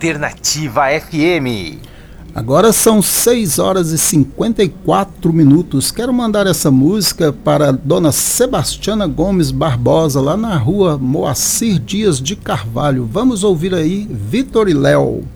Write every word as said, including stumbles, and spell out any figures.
Alternativa F M. Agora são seis horas e cinquenta e quatro minutos. Quero mandar essa música para Dona Sebastiana Gomes Barbosa, lá na rua Moacir Dias de Carvalho. Vamos ouvir aí Vitor e Léo.